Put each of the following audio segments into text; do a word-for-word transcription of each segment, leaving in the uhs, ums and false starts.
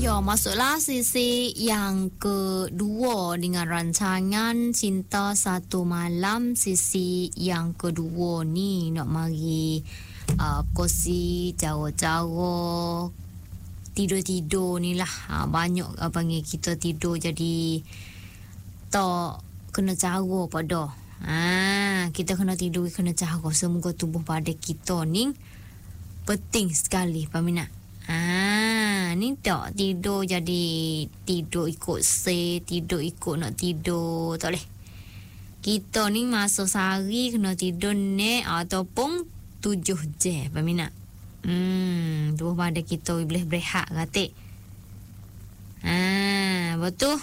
Ya, masuklah sisi yang kedua dengan rancangan Cinta Satu Malam. Sisi yang kedua ni nak mari uh, kosi cara-cara tidur-tidur ni lah. Ha, banyak uh, panggil kita tidur jadi tak kena cara pada. Ha, kita kena tidur kena cara. Semoga tubuh pada kita ni penting sekali peminat. Ah, ni tak tidur jadi tidur ikut se, tidur ikut nak tidur, tak boleh. Kita ni masa sehari kena tidur ni ataupun tujuh jam peminat. Hmm, tubuh pada kita boleh berehat katik. Ah, betul.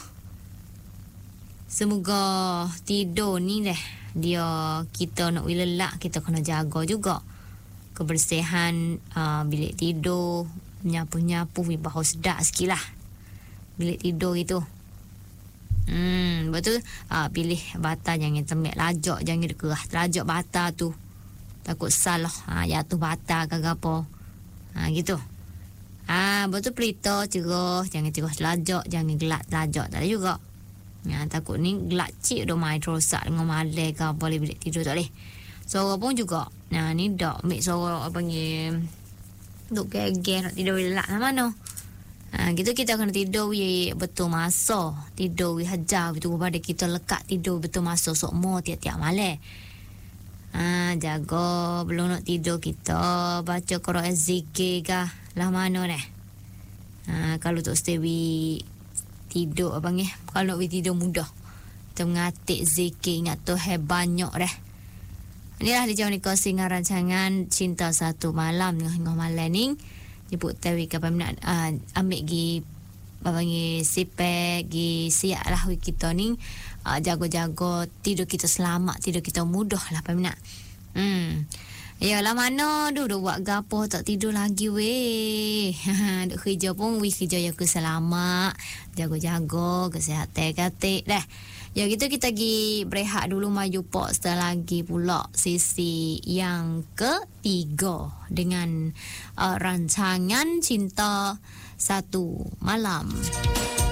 Semoga tidur ni dah dia kita nak lelak kita kena jaga juga. Kebersihan uh, bilik tidur, nyapu-nyapu bau sedap sikit lah bilik tidur itu. Hmm, betul. Uh, pilih bata jangan tembak lajak, jangan kerah lajak bata tu. Takut salah ha, jatuh bata ke apa. Ha, gitu. Ah, ha, betul pelita cerah, jangan cerah lajak, jangan gelak lajak tak ada juga. Ya, takut ni gelak cik dah main rosak dengan malai ke apa bilik tidur tak boleh. Suara pun juga. Nah, ni dak ambil suara apa panggil duk geger nak tidur elak lah mana. Ha, gitu kita kena tidur we betul masa. Tidur we hajar betul pada kita lekat tidur betul masa sok mo tiap-tiap malam. Ha, jaga belum nak tidur kita baca Quran zikir kah lah mana dah. Ha, kalau tak stay we tidur apa panggil kalau we tidur mudah. Kita mengatik zikir ingat Tuhan banyak dah. Inilah di jauh ni kosing rancangan Cinta Satu Malam dengan malam ni. Jemput tawi ke peminat uh, ambil gi babangi sipek gi siap lah kita ni uh, jaga-jaga tidur kita selamat, tidur kita mudah lah peminat. Hmm. Yalah mana duduk buat gapo tak tidur lagi weh. Duk kerja pun weh kerja yang ke selamat, jaga-jaga kesihatan katik dah. Ya gitu kita pergi berehat dulu maju pok setelah lagi pula sisi yang ketiga dengan uh, rancangan Cinta Satu Malam.